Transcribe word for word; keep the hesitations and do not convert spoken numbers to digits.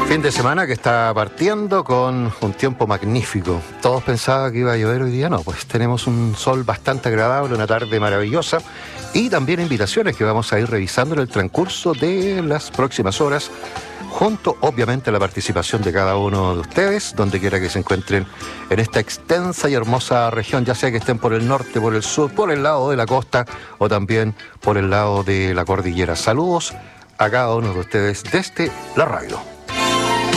Fin de semana que está partiendo con un tiempo magnífico. Todos pensaban que iba a llover hoy día, no, pues tenemos un sol bastante agradable, una tarde maravillosa y también invitaciones que vamos a ir revisando en el transcurso de las próximas horas, junto obviamente a la participación de cada uno de ustedes, donde quiera que se encuentren en esta extensa y hermosa región, ya sea que estén por el norte, por el sur, por el lado de la costa o también por el lado de la cordillera. Saludos a cada uno de ustedes desde la radio.